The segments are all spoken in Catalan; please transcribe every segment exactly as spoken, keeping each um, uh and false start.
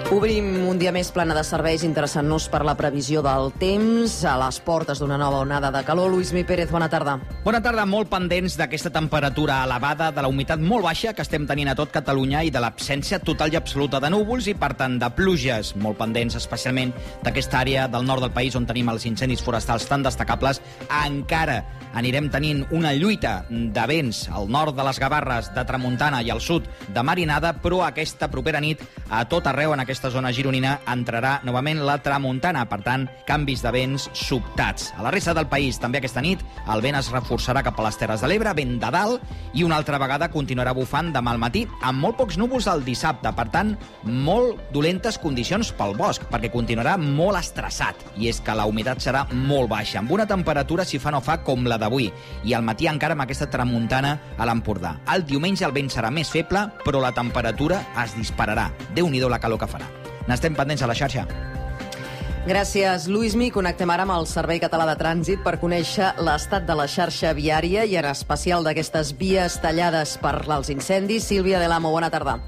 Obrim un dia més plana de serveis, interessant-nos per la previsió del temps a les portes d'una nova onada de calor. Luismi Pérez, bona tarda. Bona tarda, molt pendents d'aquesta temperatura elevada, de la humitat molt baixa que estem tenint a tot Catalunya i de l'absència total i absoluta de núvols i, per tant, de pluges. Molt pendents, especialment d'aquesta àrea del nord del país on tenim els incendis forestals tan destacables. Encara anirem tenint una lluita de vents al nord de les Gavarres, de tramuntana i al sud de marinada, però aquesta propera nit a tot arreu en aquesta zona gironina entrarà novament la tramuntana, per tant, canvis de vents sobtats. A la resta del país, també aquesta nit, el vent es reforçarà cap a les Terres de l'Ebre, vent de dalt, i una altra vegada continuarà bufant demà al matí, amb molt pocs núvols el dissabte, per tant, molt dolentes condicions pel bosc, perquè continuarà molt estressat, i és que la humitat serà molt baixa, amb una temperatura, si fa no fa, com la d'avui, i al matí encara amb aquesta tramuntana a l'Empordà. El diumenge el vent serà més feble, però la temperatura es dispararà. Déu-n'hi-do la calor que farà. N'estem pendents a la xarxa. Gràcies, Luismi. Connectem ara amb el Servei Català de Trànsit per conèixer l'estat de la xarxa viària i en especial d'aquestes vies tallades per els incendis. Sílvia de l'Amo, bona tarda.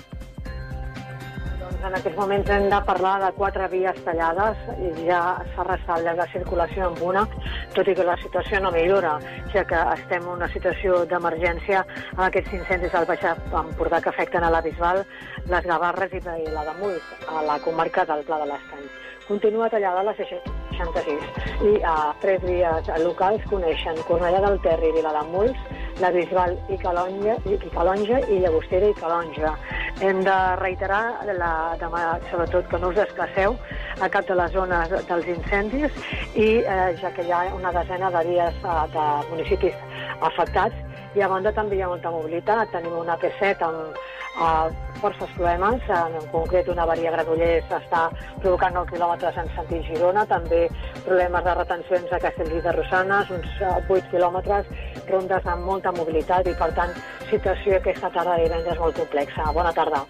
En aquests moments hem de parlar de quatre vies tallades i ja s'ha restablert la circulació amb una, tot i que la situació no millora, ja que estem en una situació d'emergència amb aquests incendis al Baix Empordà que afecten a la Bisbal, les Gavarres i la de Mulls, a la comarca del Pla de l'Estany. Continua tallada la C seixanta-sis i a tres vies locals coneixen Cornellà del Terri i Vilademuls, la Bisbal i Calonja, i Calonja i Llagostera i Calonja. Hem de reiterar, la, demà, sobretot, que no us desplaceu a cap de les zones dels incendis i eh, ja que hi ha una desena de vies eh, de municipis afectats i a banda també hi ha molta mobilitat. Tenim una P set amb eh, forces problemes, en concret una avaria a Granollers està provocant nou quilòmetres en sentit Girona, també problemes de retencions a Castellví de Rosanes, uns vuit quilòmetres, rondes amb molta mobilitat i, per tant, situació aquesta tarda de divendres molt complexa. Bona tarda.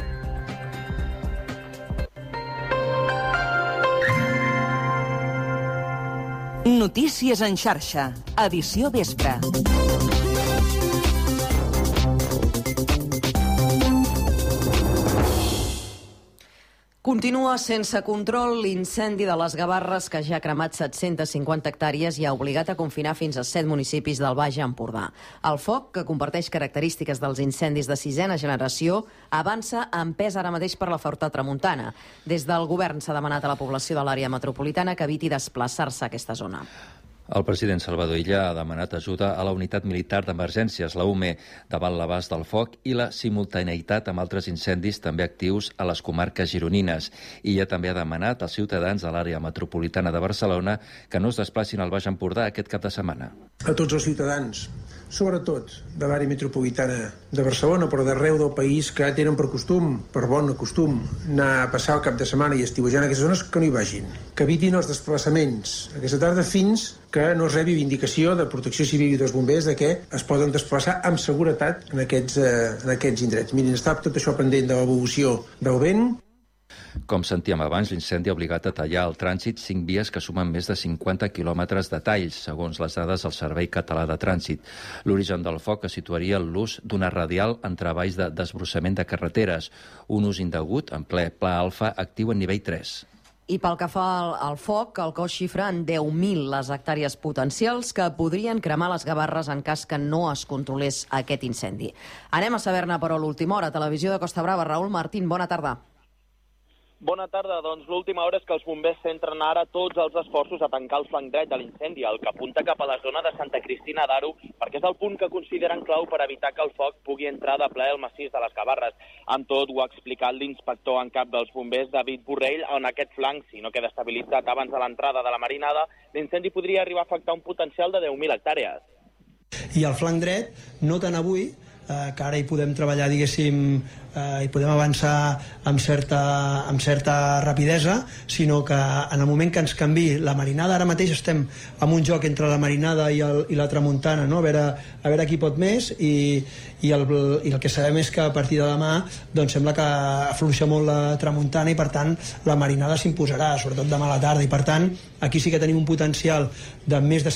Notícies en xarxa, edició vespre. Continua sense control l'incendi de les Gavarres que ja ha cremat set-centes cinquanta hectàrees i ha obligat a confinar fins a set municipis del Baix Empordà. El foc, que comparteix característiques dels incendis de sisena generació, avança en pes ara mateix per la forta tramuntana. Des del govern s'ha demanat a la població de l'àrea metropolitana que eviti desplaçar-se a aquesta zona. El president Salvador Illa ha demanat ajuda a la unitat militar d'emergències, la U M E, davant l'abast del foc i la simultaneïtat amb altres incendis també actius a les comarques gironines. Illa també ha demanat als ciutadans de l'àrea metropolitana de Barcelona que no es desplacin al Baix Empordà aquest cap de setmana. A tots els ciutadans, sobretot de l'àrea metropolitana de Barcelona, però d'arreu del país, que tenen per costum, per bon costum, anar a passar el cap de setmana i estiuejar en aquestes zones, que no hi vagin. Que evitin els desplaçaments aquesta tarda fins que no es rebi vindicació de Protecció Civil i dels bombers de que es poden desplaçar amb seguretat en aquests, eh, en aquests indrets. Mirin, està tot això pendent de l'evolució del vent. Com sentíem abans, l'incendi ha obligat a tallar el trànsit cinc vies que sumen més de cinquanta quilòmetres de talls, segons les dades del Servei Català de Trànsit. L'origen del foc es situaria en l'ús d'una radial en treballs de desbrossament de carreteres, un ús indegut en ple pla alfa actiu en nivell tres. I pel que fa al, al foc, el cos xifra en deu mil les hectàrees potencials que podrien cremar les Gavarres en cas que no es controlés aquest incendi. Anem a saber-ne, però, l'última hora. Televisió de Costa Brava. Raül Martín, bona tarda. Bona tarda. Doncs l'última hora és que els bombers centren ara tots els esforços a tancar el flanc dret de l'incendi, el que apunta cap a la zona de Santa Cristina d'Aro, perquè és el punt que consideren clau per evitar que el foc pugui entrar de ple al massís de les Gavarres. Amb tot, ho ha explicat l'inspector en cap dels bombers, David Borrell, on aquest flanc, si no queda estabilitzat abans de l'entrada de la marinada, l'incendi podria arribar a afectar un potencial de deu mil hectàrees. I el flanc dret, no tant avui, eh, que ara hi podem treballar, diguéssim, eh, hi podem avançar amb certa, amb certa rapidesa, sinó que en el moment que ens canvi la marinada, ara mateix estem en un joc entre la marinada i, el, i la tramuntana, no? a, veure, a veure qui pot més, i, i, el, i el que sabem és que a partir de demà doncs sembla que afluixa molt la tramuntana i per tant la marinada s'imposarà, sobretot demà a la tarda, i per tant aquí sí que tenim un potencial de més de